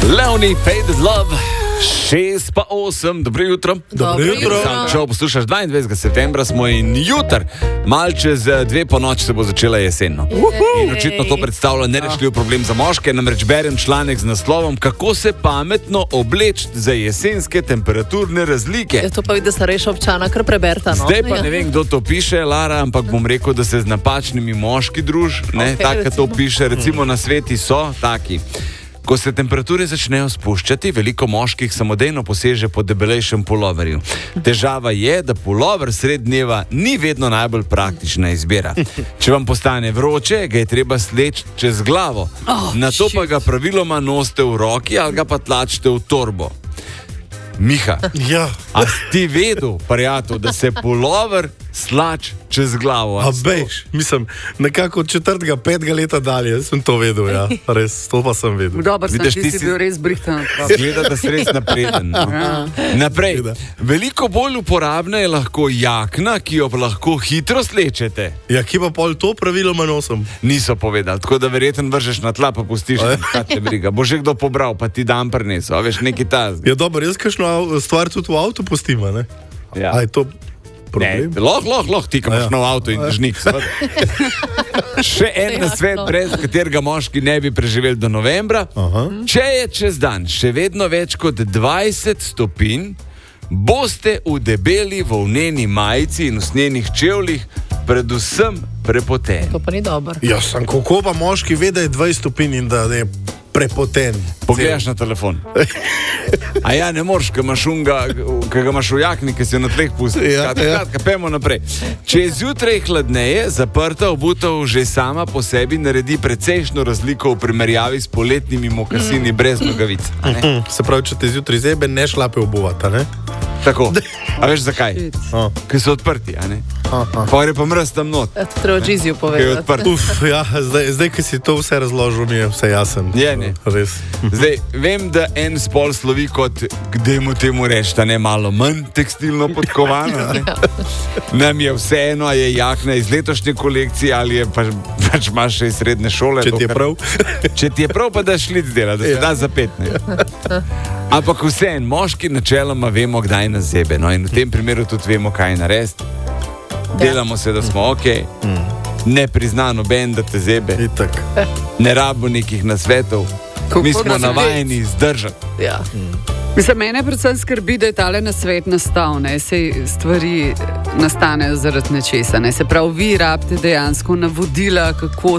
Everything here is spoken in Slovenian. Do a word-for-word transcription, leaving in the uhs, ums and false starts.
Leonie, Faded Love, šest pa osem, dobro jutro. Dobro jutro. Če poslušaš dvaindvajsetega septembra, smo in jutr, mal čez dve po noči se bo začela jesen. No. In očitno to predstavlja nerešljiv problem za moške, namreč berem članek z naslovom, kako se pametno obleči za jesenske temperaturne razlike. Ja, to pa vidi, da se reša občana, kar preberta. No? Zdaj pa ja. Ne vem, kdo to piše, Lara, ampak bom rekel, da se z napačnimi moški druž, ne, okay, tako to piše, recimo na sveti so taki. Ko se temperature začnejo spuščati, veliko moških samodejno poseže po debelejšem puloverju. Težava je, da pulover sred dneva ni vedno najbolj praktična izbira. Če vam postane vroče, ga je treba sleči čez glavo. Oh, Na to pa ga praviloma nosite v roki ali ga pa tlačite v torbo. Miha, ja. A ti vedel, prijatelj, da se pulover slač čez glavo? A bejš, mislim, nekako od četrtega, petega leta dalje sem to vedel, ja, res, to pa sem vedel. Dobro, sem, Vidiš, ti, ti si si bil res brihten. Zgleda, da si res napreden. No. Naprej, veliko bolj uporabna je lahko jakna, ki jo lahko hitro slečete. Ja, ki pa pol to praviloma nosim? Niso povedali, tako da verjetno vržeš na tla, pa pustiš, kaj te briga. Bo že kdo pobral, pa ti dan prinesel, a veš, neki ta. Ja, dobro, jaz kakšno stvar tudi v avtu pustim, ne? Ja. A je to problem? Lahko, lahko, lahko, ti, ko imaš nov avto in držnik. Še en nasvet, brez katerega moški ne bi preživeli do novembra. Aha. Če je čez dan še vedno več kot dvajset stopinj, boste v debeli volneni majici in usnjenih čevljih predvsem prepoteni. To pa ni dobro. Ja, sem, kako pa moški ve, da je dvajset stopinj in da je prepoten? Pogledaš na telefon. A ja, ne moreš, ki imaš unga, ki ga imaš v jakni, ki si jo na tleh pusti. Ja, kratka, ja. kratka, pejmo naprej. Če je zjutraj hladneje, zaprta obutev že sama po sebi naredi precejšno razliko v primerjavi s poletnimi mokasini brez nogavic. a ne? Se pravi, če te zjutraj zebe, ne šlape obuvata, ne? Tako. A veš zakaj? A. Ker so odprti, a ne? Aha. Pa gre pa mrz tam not. Ja, to treba Giziju Ker je povedati. odprt. Uf, ja, zdaj, zdaj, ki si to vse razložil, mi je vse jasen. Je, ne? Res. Zdaj, vem, da en spol slovi kot, kdaj mu temu reči, da ne malo manj tekstilno podkovano. Ne? Nam je vseeno, a je jakna iz letošnje kolekcije ali je pač, pač imaš še iz srednje šole. Če ti je prav. Če ti je prav, pa da šlic dela, da se Ja. da zapet. Ampak vseeno, moški načeloma vemo, kdaj nas zebe. No? In v tem primeru tudi vemo, kaj narediti. Delamo se, da smo ok. Ne prizna noben, da te zebe. Itak. Ne rabo nekih nasvetov. Kako Mi smo nasvet? navajeni zdržati. Ja. Mislim, mene predvsem skrbi, da je tale nasvet nastal, ne, sej stvari nastanejo zaradi nečesa, ne, se pravi, vi rabite dejansko navodila, kako